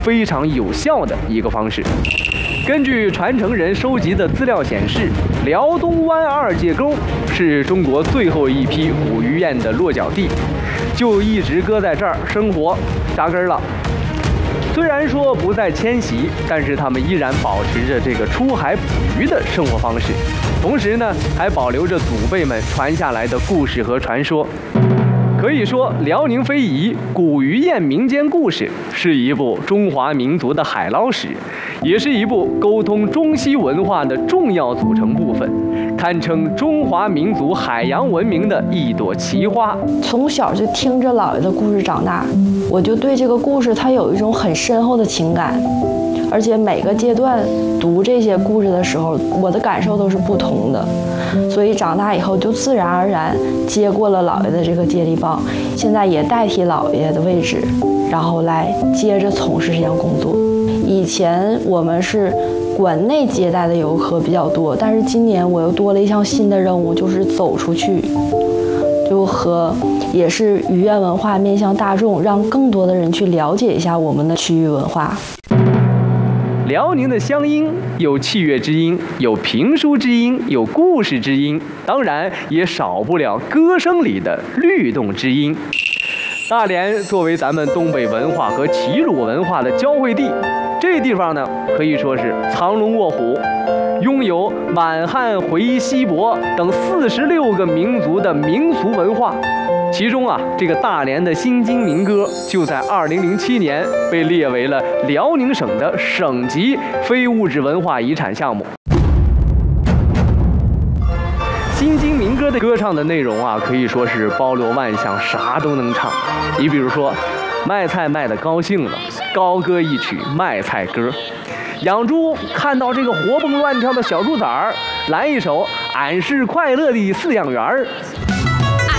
非常有效的一个方式。根据传承人收集的资料显示，辽东湾二界沟是中国最后一批捕鱼雁的落脚地，就一直搁在这儿生活扎根了。虽然说不再迁徙，但是它们依然保持着这个出海捕鱼的生活方式，同时呢，还保留着祖辈们传下来的故事和传说。可以说，辽宁非遗古鱼雁民间故事是一部中华民族的海捞史，也是一部沟通中西文化的重要组成部分，堪称中华民族海洋文明的一朵奇花。 从小就听着姥爷的故事长大，我就对这个故事它有一种很深厚的情感，而且每个阶段读这些故事的时候，我的感受都是不同的，所以长大以后就自然而然接过了姥爷的这个接力棒，现在也代替姥爷的位置，然后来接着从事这项工作。以前我们是馆内接待的游客比较多，但是今年我又多了一项新的任务，就是走出去，就和也是鱼雁文化面向大众，让更多的人去了解一下我们的区域文化。 辽宁的乡音有器乐之音，有评书之音，有故事之音，当然也少不了歌声里的律动之音。大连作为咱们东北文化和齐鲁文化的交汇地，这地方呢可以说是藏龙卧虎，拥有满汉回西亳等46个民族的民俗文化。其中啊，这个大连的新津民歌就在2007年被列为了辽宁省的省级非物质文化遗产项目。新津民歌的歌唱的内容啊，可以说是包罗万象，啥都能唱。你比如说，卖菜卖得高兴了，高歌一曲卖菜歌；养猪看到这个活蹦乱跳的小猪崽儿，来一首俺是快乐的饲养员儿。